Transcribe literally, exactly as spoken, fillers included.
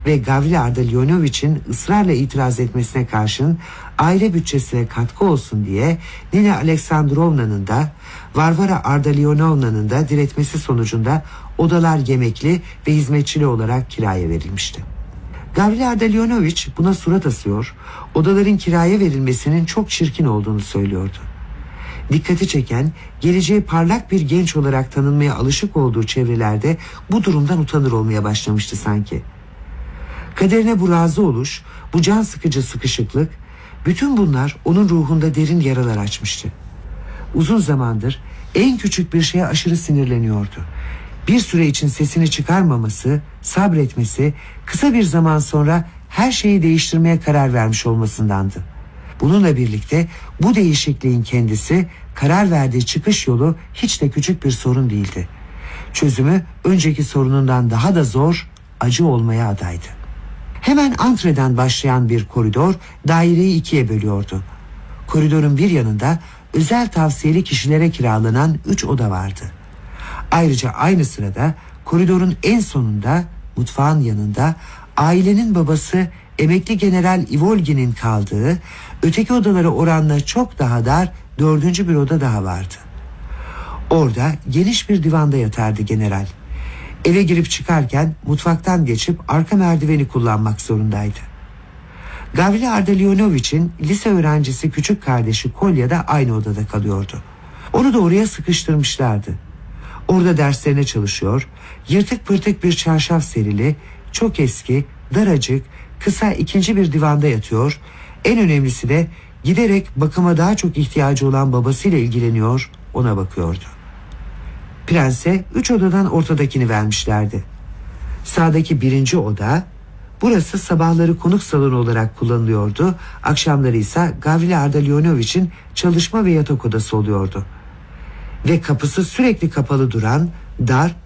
ve Gavrili Ardalionovic'in ısrarla itiraz etmesine karşın aile bütçesine katkı olsun diye Nina Aleksandrovna'nın da Varvara Ardalionovna'nın da diretmesi sonucunda odalar yemekli ve hizmetçili olarak kiraya verilmişti. Gavrili Ardalionovic buna surat asıyor, odaların kiraya verilmesinin çok çirkin olduğunu söylüyordu. Dikkati çeken, geleceği parlak bir genç olarak tanınmaya alışık olduğu çevrelerde bu durumdan utanır olmaya başlamıştı sanki. Kaderine bu razı oluş, bu can sıkıcı sıkışıklık, bütün bunlar onun ruhunda derin yaralar açmıştı. Uzun zamandır en küçük bir şeye aşırı sinirleniyordu. Bir süre için sesini çıkarmaması, sabretmesi, kısa bir zaman sonra her şeyi değiştirmeye karar vermiş olmasındandı. Bununla birlikte bu değişikliğin kendisi, karar verdiği çıkış yolu hiç de küçük bir sorun değildi. Çözümü önceki sorunundan daha da zor, acı olmaya adaydı. Hemen antreden başlayan bir koridor daireyi ikiye bölüyordu. Koridorun bir yanında özel tavsiyeli kişilere kiralanan üç oda vardı. Ayrıca aynı sırada koridorun en sonunda, mutfağın yanında ailenin babası emekli General Ivolgin'in kaldığı, öteki odalara oranla çok daha dar dördüncü bir oda daha vardı. Orada geniş bir divanda yatardı general. Eve girip çıkarken mutfaktan geçip arka merdiveni kullanmak zorundaydı. Gavrili Ardalionovic'in lise öğrencisi küçük kardeşi Kolya da aynı odada kalıyordu. Onu da oraya sıkıştırmışlardı. Orada derslerine çalışıyor, yırtık pırtık bir çarşaf serili, çok eski, daracık, kısa ikinci bir divanda yatıyor, en önemlisi de giderek bakıma daha çok ihtiyacı olan babasıyla ilgileniyor, ona bakıyordu. Prense üç odadan ortadakini vermişlerdi. Sağdaki birinci oda, burası sabahları konuk salonu olarak kullanılıyordu, akşamları ise Gavrili Ardalionovic'in çalışma ve yatak odası oluyordu. Ve kapısı sürekli kapalı duran, dar